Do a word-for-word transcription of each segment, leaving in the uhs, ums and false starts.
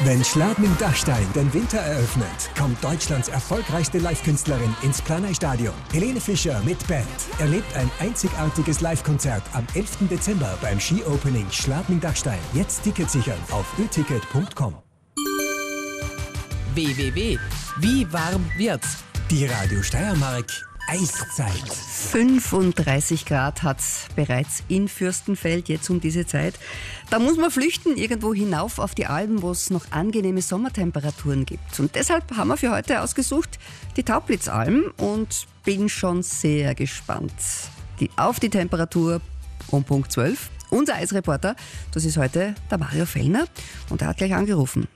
Wenn Schladming Dachstein den Winter eröffnet, kommt Deutschlands erfolgreichste Live-Künstlerin ins Planei-Stadion. Helene Fischer mit Band erlebt ein einzigartiges Live-Konzert am elften Dezember beim Ski-Opening Schladming Dachstein. Jetzt Ticket sichern auf ö ticket punkt com. w w w. Wie warm wird's? Die Radio Steiermark Eiszeit. fünfunddreißig Grad hat es bereits in Fürstenfeld jetzt um diese Zeit. Da muss man flüchten irgendwo hinauf auf die Alpen, wo es noch angenehme Sommertemperaturen gibt. Und deshalb haben wir für heute ausgesucht die Taublitzalm und bin schon sehr gespannt die, auf die Temperatur um Punkt zwölf. Unser Eisreporter, das ist heute der Mario Fellner und er hat gleich angerufen.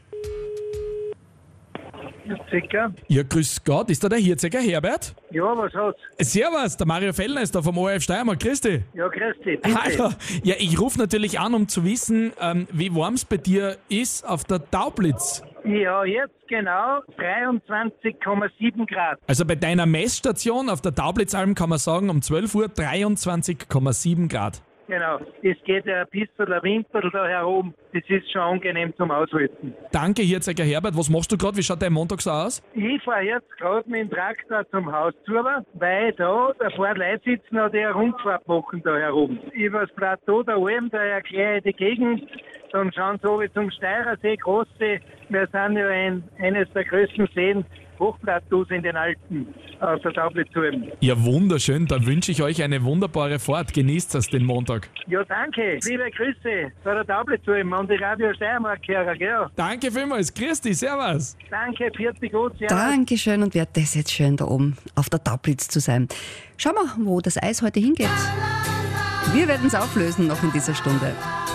Zecker? Ja, grüß Gott, ist da der Hirzecker Herbert? Ja, was hat's? Servus, der Mario Fellner ist da vom O R F Steiermark, grüß dich. Ja, grüß dich, bitte. Hallo. Ja, ich rufe natürlich an, um zu wissen, ähm, wie warm es bei dir ist auf der Taublitz. Ja, jetzt genau dreiundzwanzig Komma sieben Grad. Also bei deiner Messstation auf der Taublitzalm kann man sagen, um zwölf Uhr dreiundzwanzig Komma sieben Grad. Genau, es geht ja ein bisschen der Winter da herum. Das ist schon angenehm zum Aushalten. Danke, Hirzecker Herbert. Was machst du gerade? Wie schaut dein Montag so aus? Ich fahre jetzt gerade mit dem Traktor zum Haus zu, weil da ein paar Leute sitzen und die eine Rundfahrt machen da herum. Über das Plateau da oben, da erkläre ich die Gegend. Dann schauen sie oben zum Steirersee, Großsee. Wir sind ja ein, eines der größten Seen, Hochplateaus in den Alpen auf der Taublitzalm. Ja, wunderschön. Dann wünsche ich euch eine wunderbare Fahrt. Genießt es den Montag. Ja, danke. Liebe Grüße bei der Taublitzalm und die Radio Steiermark-Hörer, gell? Danke vielmals. Grüß dich. Servus. Danke, vierte gut. Servus. Dankeschön und wird das jetzt schön da oben auf der Taublitz zu sein. Schauen wir, wo das Eis heute hingeht. Wir werden es auflösen noch in dieser Stunde.